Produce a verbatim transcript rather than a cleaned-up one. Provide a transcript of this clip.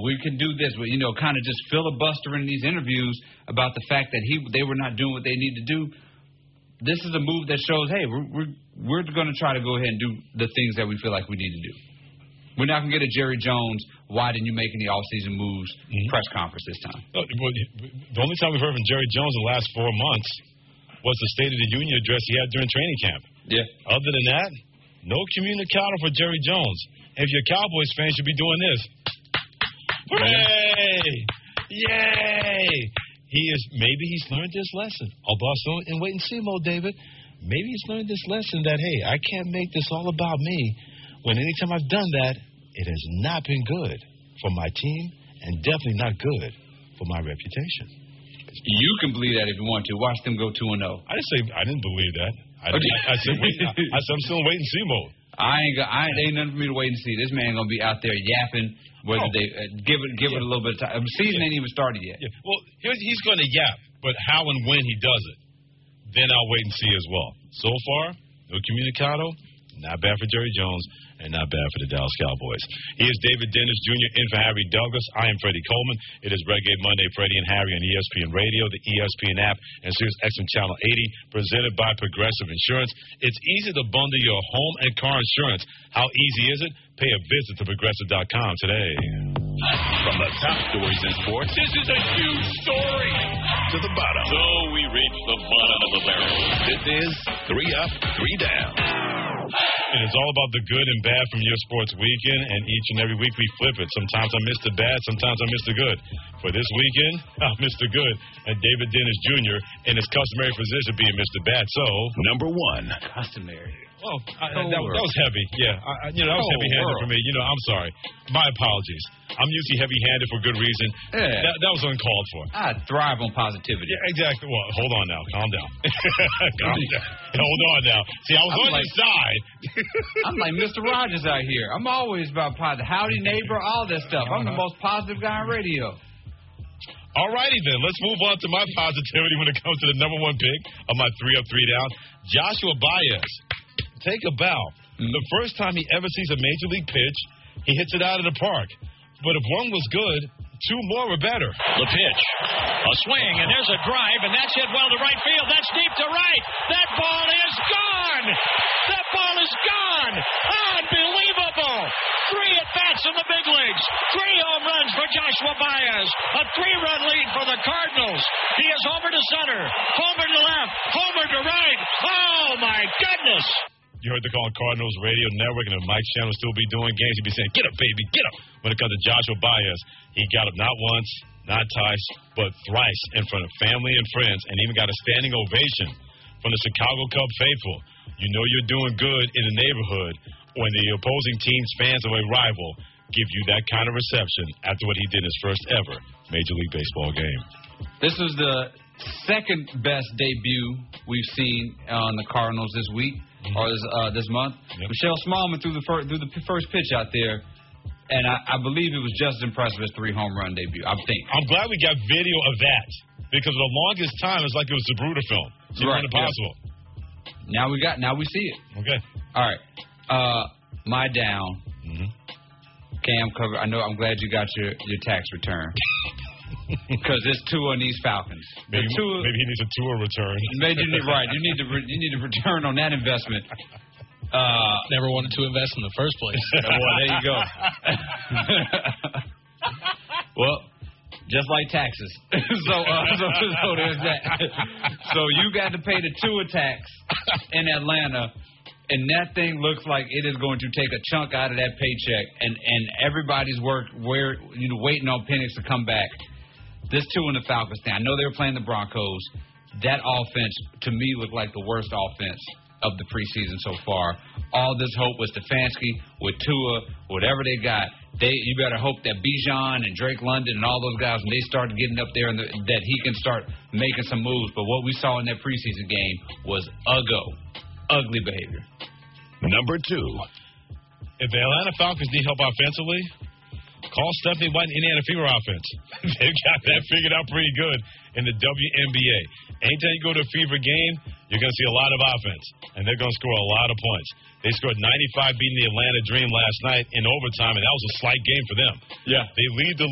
we can do this. But, you know, kind of just filibustering these interviews about the fact that he they were not doing what they need to do. This is a move that shows, hey, we're we're, we're going to try to go ahead and do the things that we feel like we need to do. We're not going to get a Jerry Jones, why didn't you make any off-season moves mm-hmm. press conference this time. Well, the only time we've heard from Jerry Jones in the last four months was the State of the Union address he had during training camp. Yeah. Other than that, no communicado for Jerry Jones. If you're Cowboys fans, you'd be doing this. Hooray! Yay! He is. Maybe he's learned this lesson. Although I'm still in wait-and-see mode, David. Maybe he's learned this lesson that, hey, I can't make this all about me. When anytime I've done that, it has not been good for my team and definitely not good for my reputation. You can believe that if you want to. Watch them go two and oh. I didn't say I didn't believe that. I, I, I said wait. I, I said I'm still in wait-and-see mode. I ain't. Got, I ain't. Ain't nothing for me to wait and see. This man gonna be out there yapping. Whether oh. they uh, give it, give yeah. it a little bit of time. The season yeah. ain't even started yet. Yeah. Well, here's, he's going to yap, but how and when he does it, then I'll wait and see as well. So far, no communicado. Not bad for Jerry Jones, and not bad for the Dallas Cowboys. He is David Dennis Junior in for Harry Douglas. I am Freddie Coleman. It is Reggae Monday, Freddie and Harry on E S P N Radio, the E S P N app, and Sirius X M Channel eighty, presented by Progressive Insurance. It's easy to bundle your home and car insurance. How easy is it? Pay a visit to Progressive dot com today. From the top stories in sports, this is a huge story. To the bottom. So we reach the bottom of the barrel. This is Three Up, Three Down. And it's all about the good and bad from your sports weekend, and each and every week we flip it. Sometimes I miss the bad, sometimes I miss the good. For this weekend, I missed the good, and David Dennis Junior in his customary position being Mister Bad. So, number one. Customary. Well, I, that, that was heavy. Yeah, I, you know, that was oh, heavy-handed world. for me. You know, I'm sorry. My apologies. I'm usually heavy-handed for good reason. Yeah. That, that was uncalled for. I thrive on positivity. Yeah, exactly. Well, hold on now. Calm down. Calm down. Hold on now. See, I was I'm on like, your side. I'm like Mister Rogers out here. I'm always about positive. Howdy, neighbor, all this stuff. I'm uh-huh. the most positive guy on radio. All righty, then. Let's move on to my positivity when it comes to the number one pick of my three up, three down. Joshua Baez. Take a bow. Mm-hmm. The first time he ever sees a major league pitch, he hits it out of the park. But if one was good, two more were better. The pitch. A swing, and there's a drive, and that's hit well to right field. That's deep to right. That ball is gone. That ball is gone. Unbelievable. Three at-bats in the big leagues. Three home runs for Joshua Baez. A three-run lead for the Cardinals. He is homer to center, homer to left, homer to right. Oh, my goodness. You heard the call on Cardinals Radio Network, and if Mike Shannon will still be doing games, he'd be saying, get up, baby, get up. When it comes to Joshua Baez, he got up not once, not twice, but thrice in front of family and friends, and even got a standing ovation from the Chicago Cub faithful. You know you're doing good in the neighborhood when the opposing team's fans of a rival give you that kind of reception after what he did in his first ever Major League Baseball game. This was the second best debut we've seen on the Cardinals this week. Mm-hmm. Or this, uh, this month. Yep. Michelle Smallman threw the, first, threw the first pitch out there, and I, I believe it was just as impressive as three home run debut, I think. I'm glad we got video of that, because for the longest time, it's like it was the Bruder film. It's right, impossible. Yeah. Now we got, now we see it. Okay. All right. Uh, my down. Mm-hmm. Cam cover. I know. I'm glad you got your, your tax return. Because it's Tua and these Falcons. Maybe, Tua, maybe he needs a Tua return. Maybe you need, right. You need to re, you need to return on that investment. Uh, Never wanted to invest in the first place. Well, there you go. Well, just like taxes. so, uh, so, so there's that. So you got to pay the Tua tax in Atlanta. And that thing looks like it is going to take a chunk out of that paycheck, and, and everybody's work where you know waiting on Penix to come back. This two in the Falcons thing. I know they were playing the Broncos. That offense to me looked like the worst offense of the preseason so far. All this hope was Stefanski with Tua, whatever they got. They you better hope that Bijan and Drake London and all those guys when they start getting up there and the, that he can start making some moves. But what we saw in that preseason game was uggo. Ugly behavior. Number two. If the Atlanta Falcons need help offensively, call Stephanie White and Indiana Fever offense. They've got that figured out pretty good in the W N B A. Anytime you go to a Fever game, you're going to see a lot of offense, and they're going to score a lot of points. They scored ninety-five beating the Atlanta Dream last night in overtime, and that was a slight game for them. Yeah. They lead the